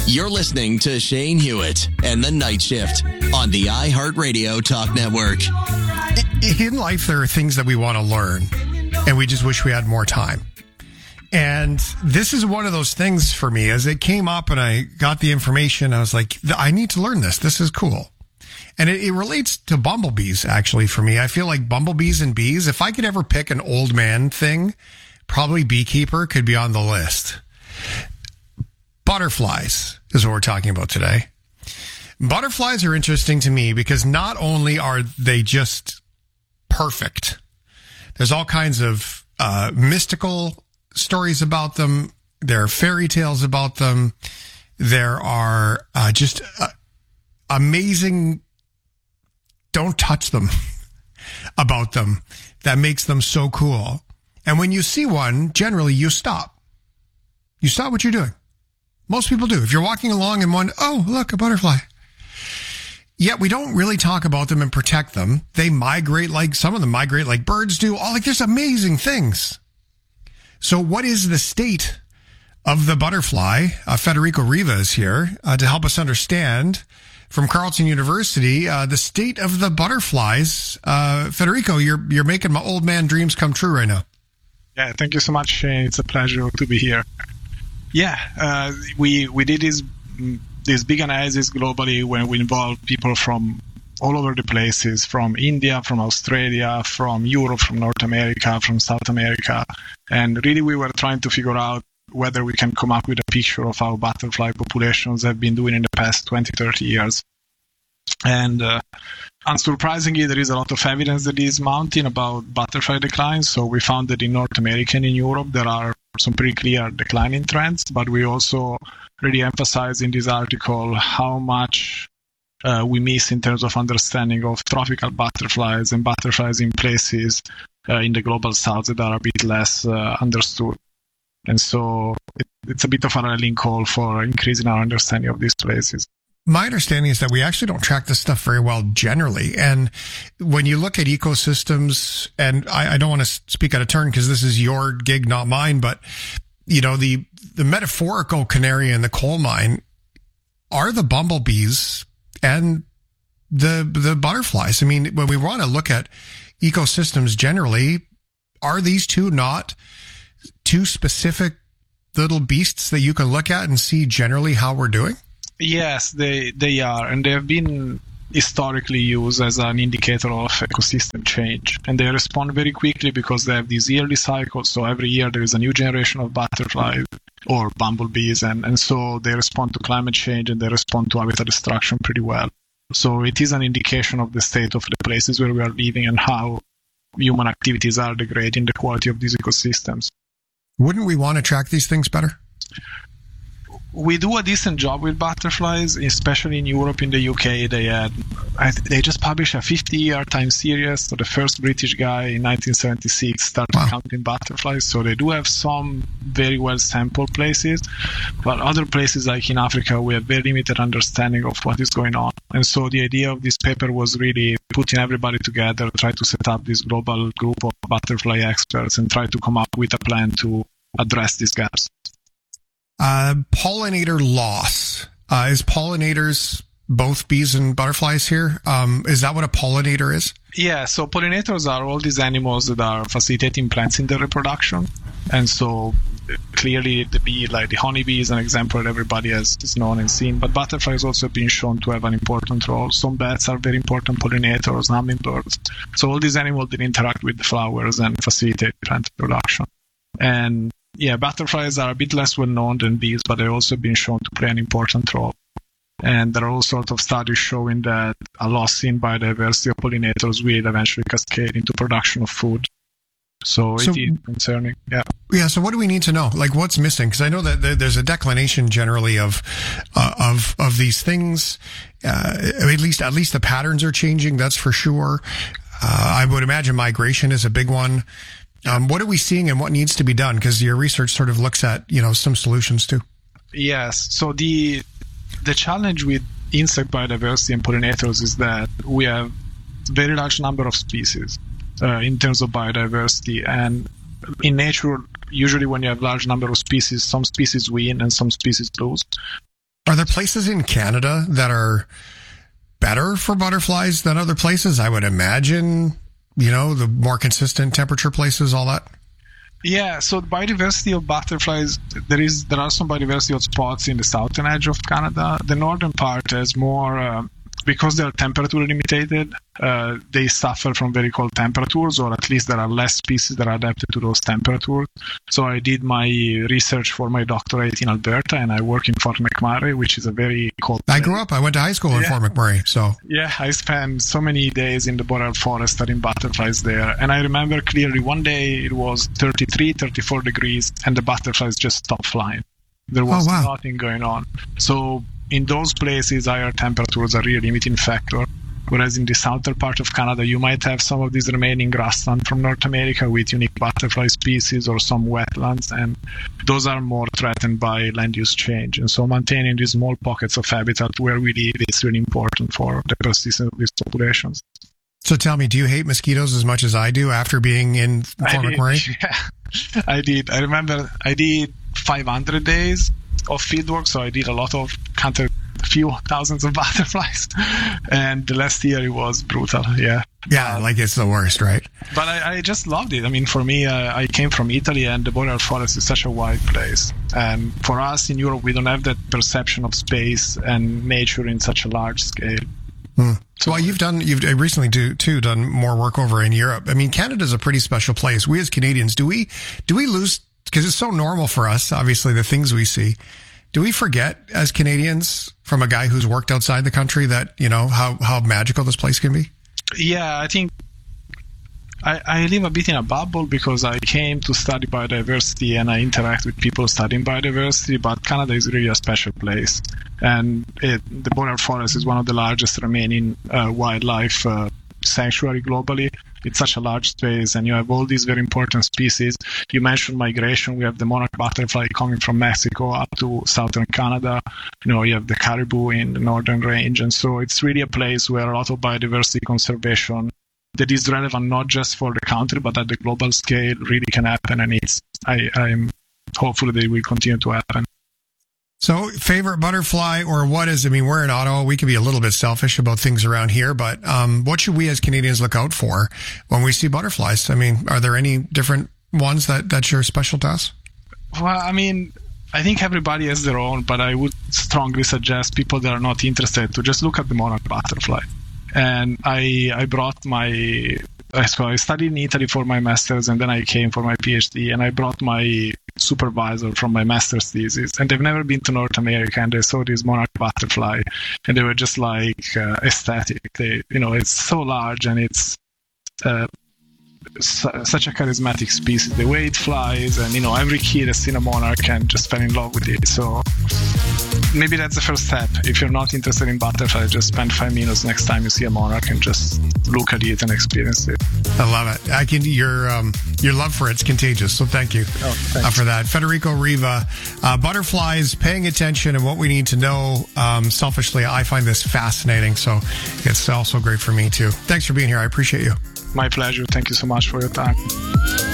You're listening to Shane Hewitt and The Night Shift on the iHeartRadio Talk Network. In life, there are things that we want to learn, and we just wish we had more time. And this is one of those things for me. As it came up and I got the information, I was like, I need to learn this. This is cool. And it relates to bumblebees, actually, for me. I feel like bumblebees and bees, if I could ever pick an old man thing, probably beekeeper could be on the list. Butterflies is what we're talking about today. Butterflies are interesting to me because not only are they just perfect, there's all kinds of mystical stories about them. There are fairy tales about them. There are just amazing don't touch them about them that makes them so cool. And when you see one, generally you stop. You stop what you're doing. Most people do. If you're walking along and one, oh, look, a butterfly. Yet we don't really talk about them and protect them. They migrate some of them migrate like birds do. There's amazing things. So what is the state of the butterfly? Federico Riva is here to help us understand from Carleton University, the state of the butterflies. Federico, you're making my old man dreams come true right now. Yeah, thank you so much, Shane. It's a pleasure to be here. Yeah, we did this big analysis globally when we involved people from all over the places, from India, from Australia, from Europe, from North America, from South America. And really we were trying to figure out whether we can come up with a picture of how butterfly populations have been doing in the past 20, 30 years. And unsurprisingly, there is a lot of evidence that is mounting about butterfly decline. So we found that in North America and in Europe, there are some pretty clear declining trends. But we also really emphasize in this article how much we miss in terms of understanding of tropical butterflies and butterflies in places in the global south that are a bit less understood. And so it's a bit of a rallying call for increasing our understanding of these places. My understanding is that we actually don't track this stuff very well generally. And when you look at ecosystems, and I don't want to speak out of turn because this is your gig, not mine, but you know, the metaphorical canary in the coal mine are the bumblebees and the butterflies. I mean, when we want to look at ecosystems generally, are these two not two specific little beasts that you can look at and see generally how we're doing? Yes, they are, and they have been historically used as an indicator of ecosystem change. And they respond very quickly because they have these yearly cycles. So every year there is a new generation of butterflies or bumblebees, and so they respond to climate change and they respond to habitat destruction pretty well. So it is an indication of the state of the places where we are living and how human activities are degrading the quality of these ecosystems. Wouldn't we want to track these things better? We do a decent job with butterflies, especially in Europe. In the UK, they just published a 50-year time series. So the first British guy in 1976 started counting butterflies. So they do have some very well sampled places, but other places like in Africa, we have very limited understanding of what is going on. And so the idea of this paper was really putting everybody together, try to set up this global group of butterfly experts and try to come up with a plan to address these gaps. Pollinator loss. Is pollinators both bees and butterflies here? Is that what a pollinator is? Yeah, so pollinators are all these animals that are facilitating plants in their reproduction. And so clearly the bee, like the honeybee, is an example that everybody has known and seen. But butterflies also have been shown to have an important role. Some bats are very important pollinators, hummingbirds. So all these animals that interact with the flowers and facilitate plant production. And yeah, butterflies are a bit less well known than bees, but they've also been shown to play an important role. And there are all sorts of studies showing that a loss in biodiversity of pollinators will eventually cascade into production of food. So it is concerning. Yeah. Yeah. So what do we need to know? Like, what's missing? Because I know that there's a declination generally of these things. At least the patterns are changing. That's for sure. I would imagine migration is a big one. What are we seeing and what needs to be done? Because your research sort of looks at, some solutions too. Yes. So the challenge with insect biodiversity and pollinators is that we have very large number of species in terms of biodiversity. And in nature, usually when you have large number of species, some species win and some species lose. Are there places in Canada that are better for butterflies than other places? I would imagine, the more consistent temperature places, all that. Yeah, so the biodiversity of butterflies, there are some biodiversity hotspots in the southern edge of Canada. The northern part is more, because they are temperature limited, they suffer from very cold temperatures, or at least there are less species that are adapted to those temperatures. So I did my research for my doctorate in Alberta, and I work in Fort McMurray, which is a very cold place. I went to high school in Fort McMurray, so. Yeah, I spent so many days in the boreal forest studying butterflies there. And I remember clearly one day it was 33, 34 degrees, and the butterflies just stopped flying. There was nothing going on. So in those places, higher temperatures are really limiting factor. Whereas in the southern part of Canada, you might have some of these remaining grassland from North America with unique butterfly species or some wetlands, and those are more threatened by land use change. And so maintaining these small pockets of habitat where we live is really important for the persistence of these populations. So tell me, do you hate mosquitoes as much as I do after being in Fort McMurray? Yeah, I did. I remember I did 500 days of fieldwork, so I did counted a few thousands of butterflies, and the last year it was brutal. Yeah, like it's the worst, right? But I just loved it. I mean, for me, I came from Italy, and the boreal forest is such a wide place, and for us in Europe, we don't have that perception of space and nature in such a large scale. So you've recently done more work over in Europe. I mean, Canada's a pretty special place. We as Canadians, do we lose, because it's so normal for us, obviously, the things we see. Do we forget as Canadians from a guy who's worked outside the country that, how magical this place can be? Yeah, I think I live a bit in a bubble because I came to study biodiversity and I interact with people studying biodiversity, but Canada is really a special place. And the boreal forest is one of the largest remaining wildlife sanctuary globally. It's such a large space, and you have all these very important species. You mentioned migration. We have the monarch butterfly coming from Mexico up to southern Canada. You have the caribou in the northern range. And so it's really a place where a lot of biodiversity conservation that is relevant not just for the country, but at the global scale really can happen. And I'm hopeful that it will continue to happen. So favorite butterfly, or what is, we're in Ottawa. We can be a little bit selfish about things around here, but what should we as Canadians look out for when we see butterflies? Are there any different ones that are special to us? Well, I think everybody has their own, but I would strongly suggest people that are not interested to just look at the monarch butterfly. And I brought I studied in Italy for my master's, and then I came for my PhD, and I brought my supervisor from my master's thesis, and they've never been to North America, and they saw this monarch butterfly, and they were just like ecstatic. It's so large, and it's such a charismatic species. The way it flies, and every kid has seen a monarch and just fell in love with it. So maybe that's the first step. If you're not interested in butterflies, just spend 5 minutes next time you see a monarch and just look at it and experience it. I love it. Your love for it's contagious. So thank you for that. Federico Riva, butterflies, paying attention and what we need to know. Selfishly, I find this fascinating. So it's also great for me too. Thanks for being here. I appreciate you. My pleasure. Thank you so much for your time.